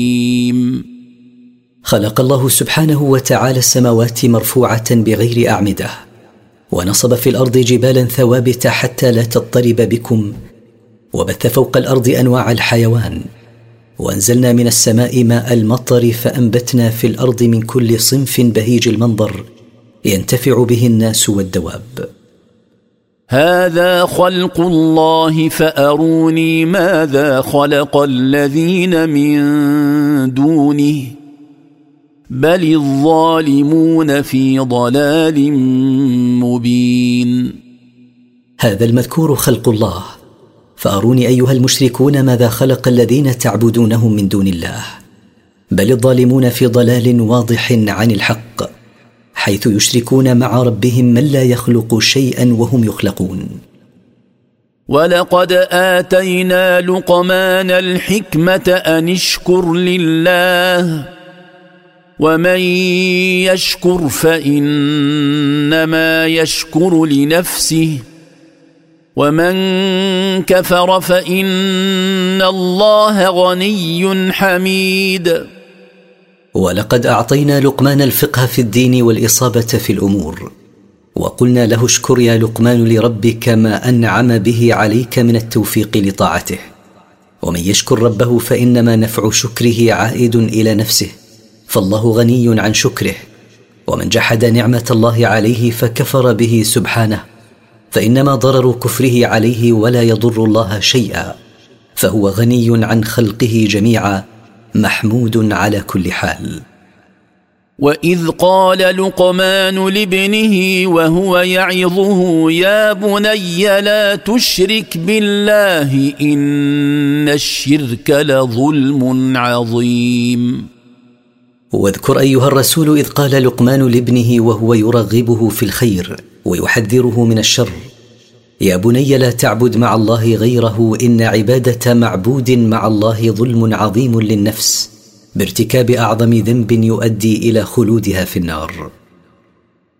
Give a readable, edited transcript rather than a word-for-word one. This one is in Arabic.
خلق الله سبحانه وتعالى السماوات مرفوعة بغير أعمدة، ونصب في الأرض جبالا ثوابت حتى لا تضطرب بكم، وبث فوق الأرض أنواع الحيوان، وأنزلنا من السماء ماء المطر فأنبتنا في الأرض من كل صنف بهيج المنظر ينتفع به الناس والدواب. هذا خلق الله فأروني ماذا خلق الذين من دونه بل الظالمون في ضلال مبين. هذا المذكور خلق الله، فأروني أيها المشركون ماذا خلق الذين تعبدونهم من دون الله، بل الظالمون في ضلال واضح عن الحق، حيث يشركون مع ربهم من لا يخلق شيئا وهم يخلقون. ولقد آتينا لقمان الحكمة أن اشكر لله ومن يشكر فإنما يشكر لنفسه ومن كفر فإن الله غني حميد. ولقد أعطينا لقمان الفقه في الدين والإصابة في الأمور، وقلنا له اشكر يا لقمان لربك ما أنعم به عليك من التوفيق لطاعته، ومن يشكر ربه فإنما نفع شكره عائد إلى نفسه، فالله غني عن شكره، ومن جحد نعمة الله عليه فكفر به سبحانه فإنما ضرر كفره عليه ولا يضر الله شيئا، فهو غني عن خلقه جميعا محمود على كل حال. وإذ قال لقمان لابنه وهو يعظه يا بني لا تشرك بالله إن الشرك لظلم عظيم. واذكر أيها الرسول إذ قال لقمان لابنه وهو يرغبه في الخير ويحذره من الشر يا بني لا تعبد مع الله غيره إن عبادة معبود مع الله ظلم عظيم للنفس بارتكاب أعظم ذنب يؤدي إلى خلودها في النار.